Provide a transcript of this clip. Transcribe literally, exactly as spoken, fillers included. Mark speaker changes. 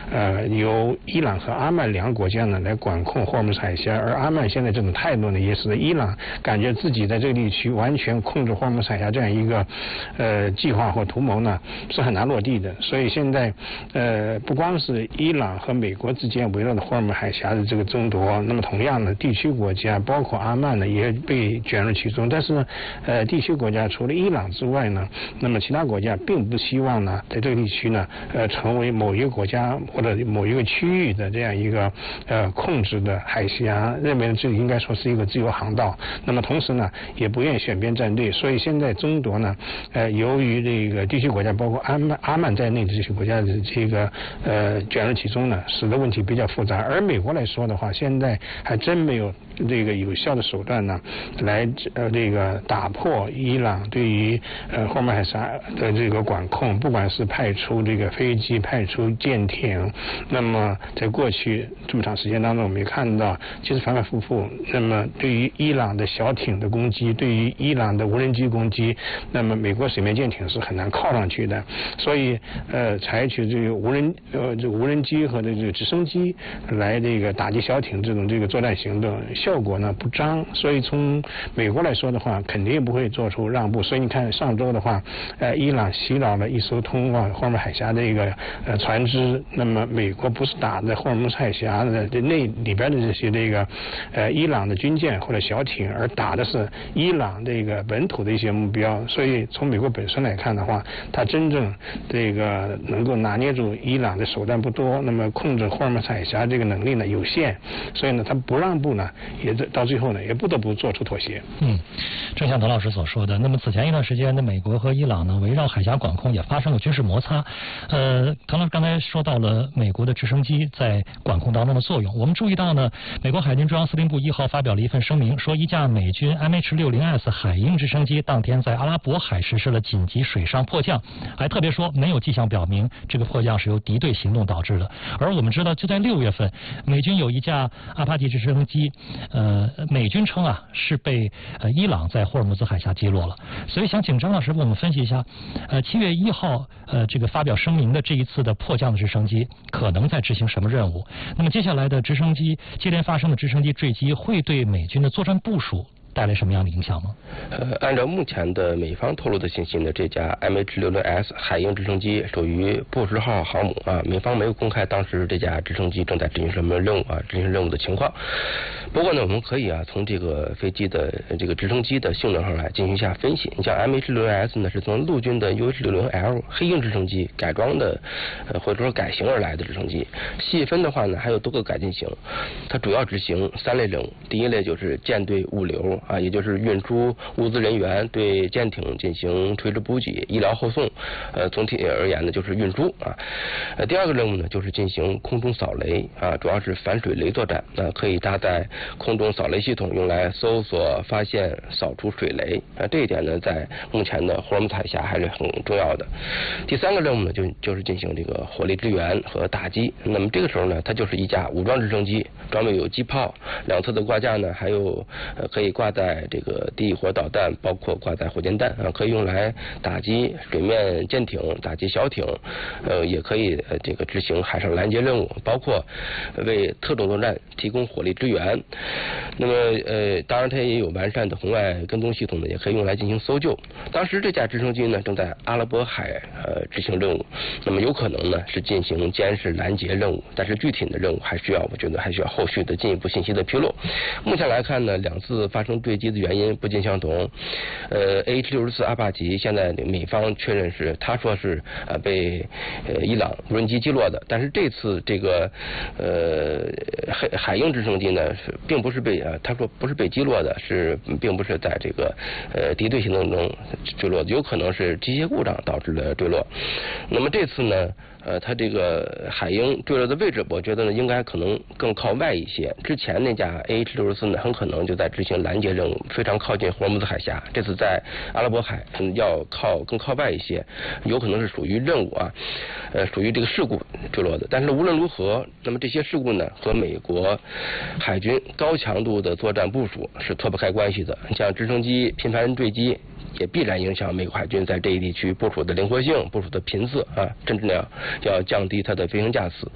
Speaker 1: 呃由伊朗和阿曼两个国家呢来管控霍尔木兹海峡，而阿曼现在这种态度呢，也使得伊朗感觉自己在这个地区完全控制霍尔木兹海峡这样一个呃计划或图谋呢是很难落地的。所以现在呃不光是伊朗和美国之间围绕着霍尔木兹海峡的这个争夺，那么同样的地区国家包括阿曼呢也被卷入其中。但是呃地区国家除了伊朗之外呢，那么其他国家并不希望呢在这个地区呢呃成为某一个国家或者某一个区域的这样一个呃控制的海峡，认为这应该说是一个自由航道。那么同时呢也不愿意选边站队，所以现在争夺呢呃由于这个地区国家包括阿曼阿曼在内的这些国家的这个呃卷入其中呢，使得问题比较复杂。而美国来说的话，现在还真没有这个有效的手段呢来呃这个打破伊朗对于呃霍尔木兹海峡的这个管控，不管是派出这个飞机派出舰艇，那么在过去这么长时间当中我们也看到其实反反复复，那么对于伊朗的小艇的攻击，对于伊朗的无人机攻击，那么美国水面舰艇是很难靠上去的。所以呃采取这个无人呃这个无人机和这个直升机来这个打击小艇这种这个作战行动效果呢不彰，所以从美国来说的话肯定不会做出让步。所以你看上周的话呃伊朗袭扰了一艘通往霍尔木兹海峡的一个呃船只，那么美国不是打在霍尔木兹海峡的那里边的这些这个呃伊朗的军舰或者小艇，而打的是伊朗这个本土的一些目标。所以从美国本身来看的话，它真正这个能够拿捏住伊朗的手段不多，那么控制霍尔木兹海峡这个能力呢有限，所以呢它不让步呢也到最后呢也不得不做出妥协。
Speaker 2: 嗯，正像滕老师所说的，那么此前一段时间呢，美国和伊朗呢围绕海峡管控也发生了军事摩擦。呃，滕老师刚才说到了美国的直升机在管控当中的作用，我们注意到呢，美国海军中央司令部一号发表了一份声明，说一架美军 M H 六十 S 海鹰直升机当天在阿拉伯海实施了紧急水上迫降，还特别说没有迹象表明这个迫降是由敌对行动导致的。而我们知道，就在六月份，美军有一架阿帕奇直升机，呃，美军称啊是被呃伊朗在霍尔木兹海峡击落了。所以想请张老师为我们分析一下，呃，七月一号呃这个发表声明的这一次的迫降的直升机可能在执行什么任务？那么接下来的直升机接连发生的直升机坠机会对美军的作战部署带来什么样的影响吗？
Speaker 3: 呃，按照目前的美方透露的信息呢，这架 M H 六十 S 海鹰直升机属于布什号航母啊，美方没有公开当时这架直升机正在执行什么任务啊，执行任务的情况。不过呢，我们可以啊从这个飞机的这个直升机的性能上来进行一下分析。你像 M H 六十 S 呢是从陆军的 U H 六十 L 黑鹰直升机改装的，呃或者说改型而来的直升机。细分的话呢，还有多个改进型，它主要执行三类任务。第一类就是舰队物流啊，也就是运输物资人员，对舰艇进行垂直补给、医疗后送。呃，总体而言呢，就是运输啊。呃，第二个任务呢，就是进行空中扫雷啊，主要是反水雷作战啊，可以搭载空中扫雷系统，用来搜索、发现、扫除水雷啊。这一点呢，在目前的霍尔木兹海峡还是很重要的。第三个任务呢，就就是进行这个火力支援和打击。那么这个时候呢，它就是一架武装直升机，装备有机炮，两侧的挂架呢，还有呃可以挂在这个地火导弹，包括挂载火箭弹啊，可以用来打击水面舰艇、打击小艇，呃，也可以呃这个执行海上拦截任务，包括为特种作战提供火力支援。那么呃，当然它也有完善的红外跟踪系统呢，也可以用来进行搜救。当时这架直升机呢正在阿拉伯海呃执行任务，那么有可能呢是进行监视拦截任务，但是具体的任务还需要，我觉得还需要后续的进一步信息的披露。目前来看呢，两次发生坠机的原因不尽相同。呃 A H 六十四 阿帕奇现在美方确认是他说是呃被呃伊朗无人机击落的，但是这次这个呃海海鹰直升机呢是并不是被呃他说不是被击落的，是并不是在这个呃敌对行动中坠落的，有可能是机械故障导致的坠落。那么这次呢？呃，它这个海鹰坠落的位置，我觉得呢，应该可能更靠外一些。之前那架 A H 六十四呢，很可能就在执行拦截任务，非常靠近霍尔木兹海峡。这次在阿拉伯海，嗯，要靠更靠外一些，有可能是属于任务啊，呃，属于这个事故坠落的。但是无论如何，那么这些事故呢，和美国海军高强度的作战部署是脱不开关系的。像直升机频繁坠机，也必然影响美国海军在这一地区部署的灵活性、部署的频次啊，甚至呢要降低它的飞行架次。